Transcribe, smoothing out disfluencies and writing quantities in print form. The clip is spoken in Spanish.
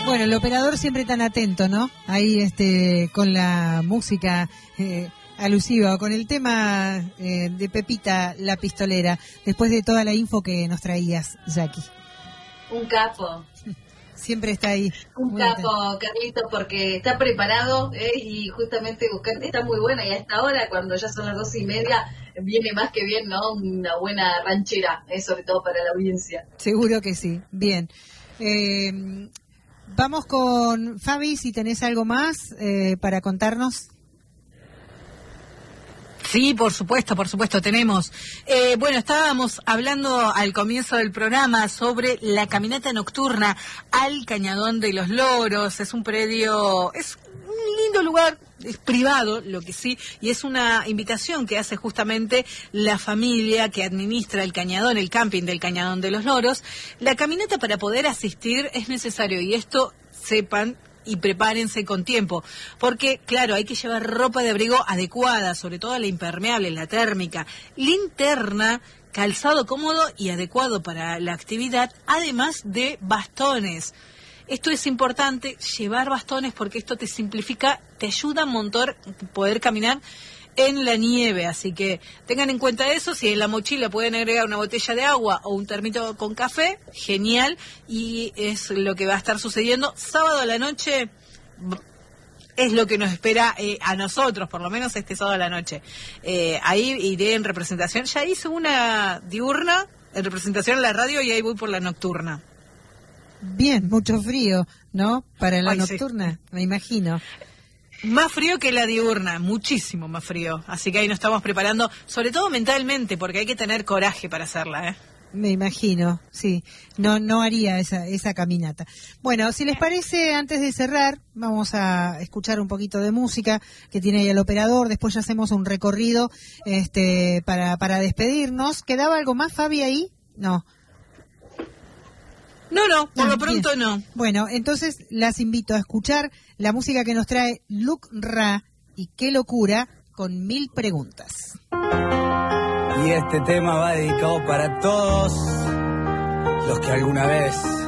Bueno, el operador siempre tan atento, ¿no? Ahí con la música alusiva, con el tema de Pepita la pistolera, después de toda la info que nos traías, Jackie. Un capo. Siempre está ahí. Un capo, Carlitos, porque está preparado y justamente buscando, está muy buena, y a esta hora, cuando ya son las 12:30, viene más que bien, ¿no? Una buena ranchera, sobre todo para la audiencia. Seguro que sí. Bien. Vamos con Fabi, si tenés algo más para contarnos. Sí, por supuesto, tenemos. Bueno, estábamos hablando al comienzo del programa sobre la caminata nocturna al Cañadón de los Loros. Es un predio, es un lindo lugar, es privado, lo que sí, y es una invitación que hace justamente la familia que administra el cañadón, el camping del Cañadón de los Loros. La caminata, para poder asistir, es necesario, y esto sepan y prepárense con tiempo, porque claro, hay que llevar ropa de abrigo adecuada, sobre todo la impermeable, la térmica, linterna, calzado cómodo y adecuado para la actividad, además de bastones. Esto es importante, llevar bastones, porque esto te simplifica, te ayuda un montón poder caminar en la nieve, así que tengan en cuenta eso. Si en la mochila pueden agregar una botella de agua o un termito con café, genial, y es lo que va a estar sucediendo sábado a la noche. Es lo que nos espera a nosotros, por lo menos este sábado a la noche. Ahí iré en representación, ya hice una diurna en representación en la radio y ahí voy por la nocturna. Bien, mucho frío, ¿no? Para la nocturna, sí. Me imagino. Más frío que la diurna, muchísimo más frío. Así que ahí nos estamos preparando, sobre todo mentalmente, porque hay que tener coraje para hacerla, ¿eh? Me imagino, sí. No haría esa caminata. Bueno, si les parece, antes de cerrar, vamos a escuchar un poquito de música que tiene ahí el operador. Después ya hacemos un recorrido para despedirnos. ¿Quedaba algo más, Fabi, ahí? No. No, por lo pronto bien. No. Bueno, entonces las invito a escuchar la música que nos trae Luc Ra y Qué Locura con 1000 preguntas. Y este tema va dedicado para todos los que alguna vez